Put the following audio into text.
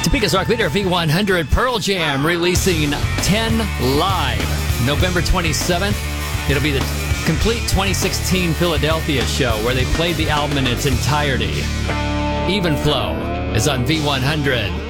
Topeka's rock leader, V100, Pearl Jam, releasing 10 Live, November 27th. It'll be the complete 2016 Philadelphia show where they played the album in its entirety. Even Flow is on V100.